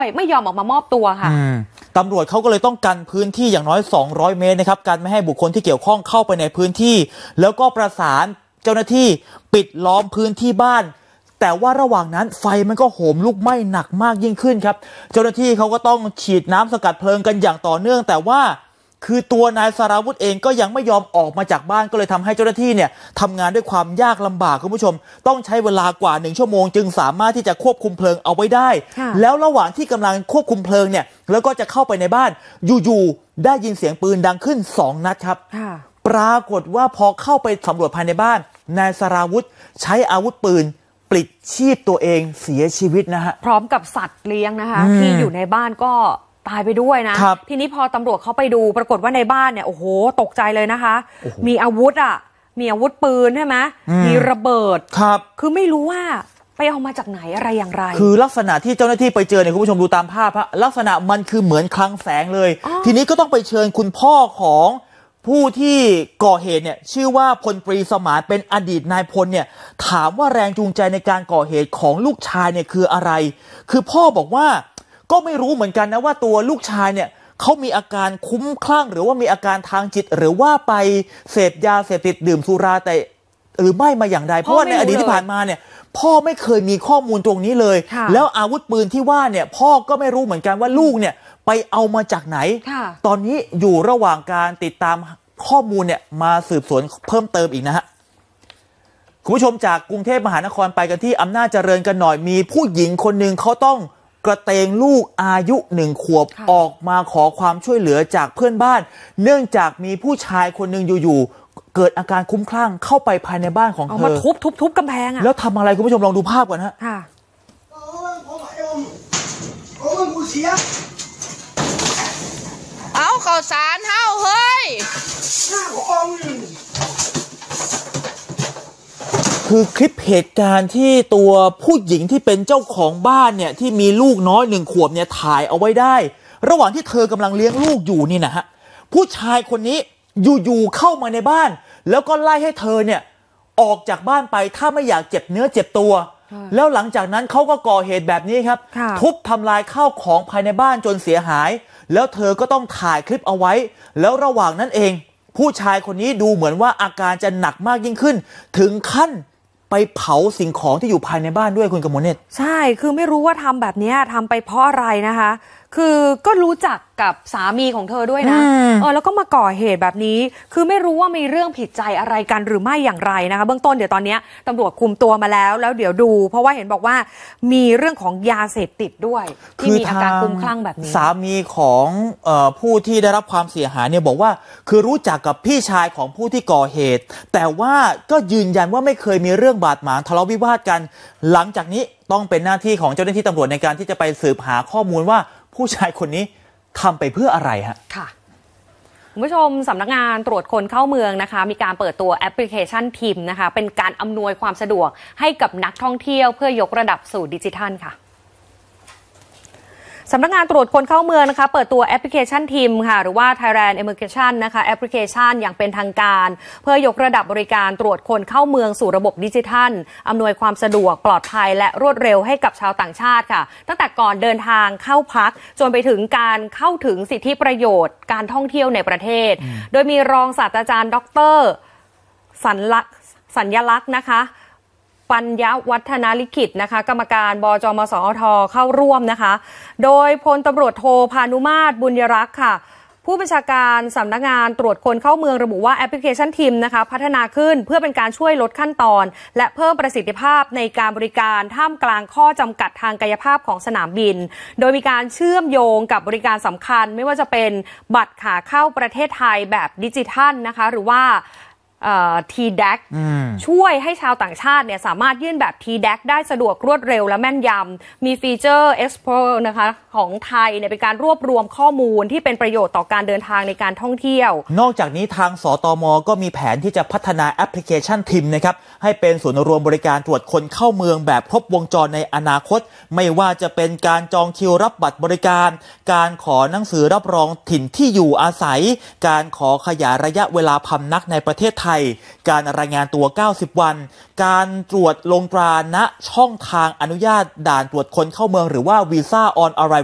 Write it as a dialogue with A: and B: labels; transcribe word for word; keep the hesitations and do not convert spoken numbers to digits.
A: ไม่ยอมออกมามอบตัวค่ะ
B: ตำรวจเขาก็เลยต้องกันพื้นที่อย่างน้อยสองร้อยเมตรนะครับกันไม่ให้บุคคลที่เกี่ยวข้องเข้าไปในพื้นที่แล้วก็ประสานเจ้าหน้าที่ปิดล้อมพื้นที่บ้านแต่ว่าระหว่างนั้นไฟมันก็โหมลุกไหม้หนักมากยิ่งขึ้นครับเจ้าหน้าที่เขาก็ต้องฉีดน้ำสกัดเพลิงกันอย่างต่อเนื่องแต่ว่าคือตัวนายสราวุธเองก็ยังไม่ยอมออกมาจากบ้านก็เลยทำให้เจ้าหน้าที่เนี่ยทำงานด้วยความยากลำบากคุณผู้ชมต้องใช้เวลากว่าหนึ่งชั่วโมงจึงสามารถที่จะควบคุมเพลิงเอาไว้ได้แล้วระหว่างที่กำลังควบคุมเพลิงเนี่ยแล้วก็จะเข้าไปในบ้านอยู่ๆได้ยินเสียงปืนดังขึ้นสองนัดครับปรากฏว่าพอเข้าไปสำรวจภายในบ้านนายสราวุธใช้อาวุธปืนปลิดชีพตัวเองเสียชีวิตนะฮะ
A: พร้อมกับสัตว์เลี้ยงนะคะที่อยู่ในบ้านก็ตายไปด้วยนะทีนี้พอตำรวจเขาไปดูปรากฏว่าในบ้านเนี่ยโอ้โหตกใจเลยนะคะมีอาวุธอ่ะมีอาวุธปืนใช่ไหมมีระเบิด
B: ครับ
A: คือไม่รู้ว่าไปเอามาจากไหนอะไรอย่างไร
B: คือลักษณะที่เจ้าหน้าที่ไปเจอเนี่ยคุณผู้ชมดูตามภาพฮะลักษณะมันคือเหมือนคลังแสงเลยทีนี้ก็ต้องไปเชิญคุณพ่อของผู้ที่ก่อเหตุเนี่ยชื่อว่าพลตรีสมานเป็นอดีตนายพลเนี่ยถามว่าแรงจูงใจในการก่อเหตุของลูกชายเนี่ยคืออะไรคือพ่อบอกว่าก็ไม่รู้เหมือนกันนะว่าตัวลูกชายเนี่ยเขามีอาการคุ้มคลั่งหรือว่ามีอาการทางจิตหรือว่าไปเสพยาเสพติดดื่มสุราแต่หรือไม่มาอย่างใดเพราะว่าในอดีตที่ผ่านมาเนี่ยพ่อไม่เคยมีข้อมูลตรงนี้เลยแล้วอาวุธปืนที่ว่าเนี่ยพ่อก็ไม่รู้เหมือนกันว่าลูกเนี่ยไปเอามาจากไหนตอนนี้อยู่ระหว่างการติดตามข้อมูลเนี่ยมาสืบสวนเพิ่มเติมอีกนะฮะคุณผู้ชมจากกรุงเทพมหานครไปกันที่อำนาจเจริญกันหน่อยมีผู้หญิงคนหนึ่งเขาต้องกระเตงลูกอายุหนึ่งขวบออกมาขอความช่วยเหลือจากเพื่อนบ้านเนื่องจากมีผู้ชายคนหนึ่งอยู่ๆเกิดอาการคุ้มคลั่งเข้าไปภายในบ้านของเธอ
A: เอามาทุบทุบทุบกำแพงอะ
B: แล้วทำอะไรคุณผู้ชมลองดูภาพก่อนฮะ
C: เอาข่าวสารเฮาเฮ้ย
B: คือคลิปเหตุการณ์ที่ตัวผู้หญิงที่เป็นเจ้าของบ้านเนี่ยที่มีลูกน้อยหนึ่งขวบเนี่ยถ่ายเอาไว้ได้ระหว่างที่เธอกำลังเลี้ยงลูกอยู่นี่นะฮะผู้ชายคนนี้อยู่ๆเข้ามาในบ้านแล้วก็ไล่ให้เธอเนี่ยออกจากบ้านไปถ้าไม่อยากเจ็บเนื้อเจ็บตัวแล้วหลังจากนั้นเขาก็ก่อเหตุแบบนี้ครับทุบทำลายข้าวของภายในบ้านจนเสียหายแล้วเธอก็ต้องถ่ายคลิปเอาไว้แล้วระหว่างนั้นเองผู้ชายคนนี้ดูเหมือนว่าอาการจะหนักมากยิ่งขึ้นถึงขั้นไปเผาสิ่งของที่อยู่ภายในบ้านด้วยคุณกมลเนตร
A: ใช่คือไม่รู้ว่าทำแบบนี้ทำไปเพราะอะไรนะคะคือก็รู้จักกับสามีของเธอด้วยนะเออแล้วก็มาก่อเหตุแบบนี้คือไม่รู้ว่ามีเรื่องผิดใจอะไรกันหรือไม่อย่างไรนะคะเบื้องต้นเดี๋ยวตอนนี้ตำรวจคุมตัวมาแล้วแล้วเดี๋ยวดูเพราะว่าเห็นบอกว่ามีเรื่องของยาเสพติดด้วยที่มีอาการคลุ้มคลั่งแบบนี้
B: สามีของเอ่อผู้ที่ได้รับความเสียหายเนี่ยบอกว่าคือรู้จักกับพี่ชายของผู้ที่ก่อเหตุแต่ว่าก็ยืนยันว่าไม่เคยมีเรื่องบาดหมางทะเลาะวิวาทกันหลังจากนี้ต้องเป็นหน้าที่ของเจ้าหน้าที่ตำรวจในการที่จะไปสืบหาข้อมูลว่าผู้ชายคนนี้ทำไปเพื่ออะไรฮะ
A: ค่ะคุณผู้ชมสำนักงานตรวจคนเข้าเมืองนะคะมีการเปิดตัวแอปพลิเคชันทิมนะคะเป็นการอำนวยความสะดวกให้กับนักท่องเที่ยวเพื่อยกระดับสู่ดิจิทัลค่ะสำนักงานตรวจคนเข้าเมืองนะคะเปิดตัวแอปพลิเคชันทิมค่ะหรือว่า Thailand Immigration นะคะแอปพลิเคชันอย่างเป็นทางการเพื่อยกระดับบริการตรวจคนเข้าเมืองสู่ระบบดิจิทัลอำนวยความสะดวกปลอดภัยและรวดเร็วให้กับชาวต่างชาติค่ะตั้งแต่ก่อนเดินทางเข้าพักจนไปถึงการเข้าถึงสิทธิประโยชน์การท่องเที่ยวในประเทศโดยมีรองศาสตราจารย์ดร.สัญลักษณ์สัญลักษณ์นะคะปัญญวัฒนาลิขิตนะคะกรรมการบจมสอทเข้าร่วมนะคะโดยพลตำรวจโทพานุมาตรบุญยรักษ์ค่ะผู้บัญชาการสำนักงานตรวจคนเข้าเมืองระบุว่าแอปพลิเคชันทิมนะคะพัฒนาขึ้นเพื่อเป็นการช่วยลดขั้นตอนและเพิ่มประสิทธิภาพในการบริการท่ามกลางข้อจำกัดทางกายภาพของสนามบินโดยมีการเชื่อมโยงกับบริการสำคัญไม่ว่าจะเป็นบัตรขาเข้าประเทศไทยแบบดิจิทัลนะคะหรือว่าที ดี เอ ซี ช่วยให้ชาวต่างชาติเนี่ยสามารถยื่นแบบ ที ดี เอ ซี ได้สะดวกรวดเร็วและแม่นยำมีฟีเจอร์ Explorer นะคะของไทยเนี่ยเป็นการรวบรวมข้อมูลที่เป็นประโยชน์ต่อการเดินทางในการท่องเที่ยวน
B: อกจากนี้ทางสตม.ก็มีแผนที่จะพัฒนาแอปพลิเคชันทิมนะครับให้เป็นศูนย์รวมบริการตรวจคนเข้าเมืองแบบครบวงจรในอนาคตไม่ว่าจะเป็นการจองคิวรับบัตรบริการการขอหนังสือรับรองถิ่นที่อยู่อาศัยการขอขยายระยะเวลาพำนักในประเทศไทยการรายงานตัวเก้าสิบวันการตรวจลงตราณช่องทางอนุญาตด่านตรวจคนเข้าเมืองหรือว่าวีซ่าออนอะไร